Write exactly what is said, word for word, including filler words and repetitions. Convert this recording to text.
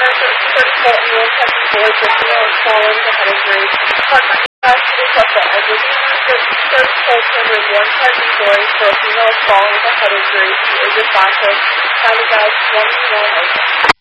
thirty-four and one second boy for female following the head injury. Part-time. Hospital question. I believe the thirty-four and one second boy for a female following the head injury. Is responsive. Time is out twenty-one.